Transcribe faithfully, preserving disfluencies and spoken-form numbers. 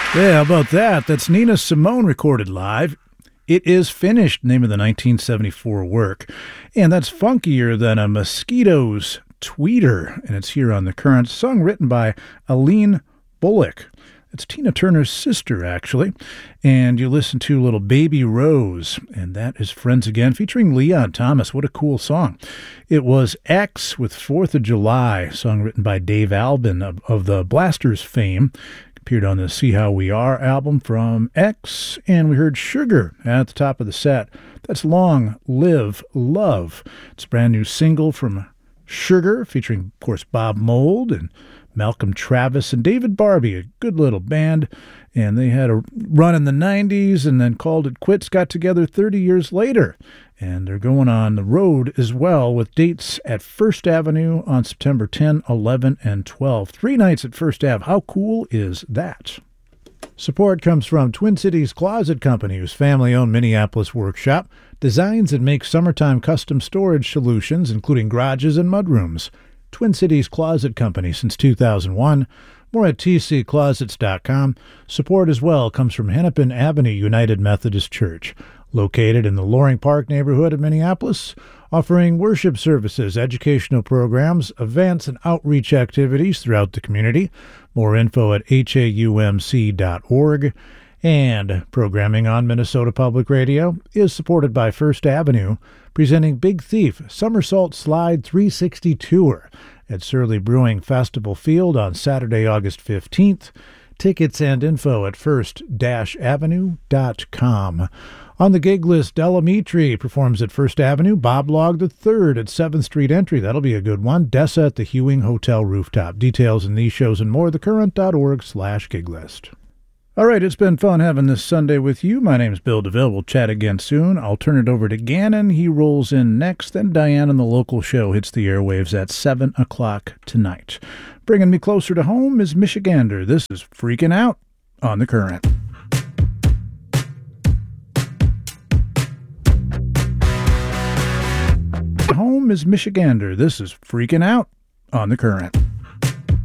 Yeah, how about that? That's Nina Simone recorded live. It Is Finished, name of the nineteen seventy-four work. And that's funkier than a Mosquitoes tweeter. And it's here on The Current, song written by Aline Bullock. It's Tina Turner's sister, actually. And you listen to Little Baby Rose, and that is Friends Again, featuring Leon Thomas. What a cool song. It was X with fourth of July, song written by Dave Albin of, of the Blasters fame. Appeared on the See How We Are album from X, and we heard Sugar at the top of the set. That's Long Live Love. It's a brand new single from Sugar, featuring, of course, Bob Mould and Malcolm Travis and David Barbie, a good little band. And they had a run in the nineties and then called it quits, got together thirty years later. And they're going on the road as well with dates at First Avenue on September tenth, eleventh, and twelfth. Three nights at First Ave. How cool is that? Support comes from Twin Cities Closet Company, whose family-owned Minneapolis workshop designs and makes summertime custom storage solutions, including garages and mudrooms. Twin Cities Closet Company since two thousand one. More at t c closets dot com. Support as well comes from Hennepin Avenue United Methodist Church, located in the Loring Park neighborhood of Minneapolis, offering worship services, educational programs, events, and outreach activities throughout the community. More info at h a u m c dot org. And programming on Minnesota Public Radio is supported by First Avenue, presenting Big Thief Somersault Slide three sixty Tour at Surly Brewing Festival Field on Saturday, August fifteenth. Tickets and info at first avenue dot com. On the gig list, Delamitri performs at First Avenue, Bob Log the third at seventh Street Entry. That'll be a good one. Dessa at the Hewing Hotel Rooftop. Details in these shows and more, thecurrent.org slash gig list. All right, it's been fun having this Sunday with you. My name's Bill DeVille. We'll chat again soon. I'll turn it over to Gannon. He rolls in next. Then Diane and the local show hits the airwaves at seven o'clock tonight. Bringing me closer to home is Michigander. This is Freaking Out on The Current. Home is Michigander. This is Freaking Out on The Current.